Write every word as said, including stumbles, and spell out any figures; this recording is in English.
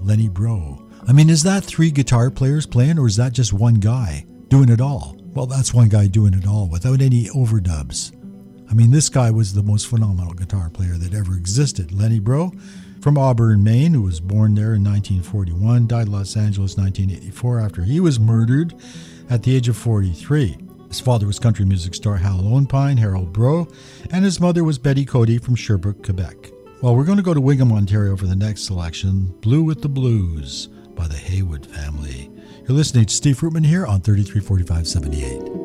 Lenny Breau. I mean, is that three guitar players playing, or is that just one guy doing it all? Well, that's one guy doing it all without any overdubs. I mean, this guy was the most phenomenal guitar player that ever existed. Lenny Breau, from Auburn, Maine, who was born there in nineteen forty-one, died in Los Angeles in nineteen eighty-four after he was murdered at the age of forty-three. His father was country music star Hal Lonepine, Harold Breau, and his mother was Betty Cody from Sherbrooke, Quebec. Well, we're going to go to Wingham, Ontario for the next selection, Blue with the Blues by the Haywood Family. You're listening to Steve Fruitman here on thirty-three forty-five seventy-eight.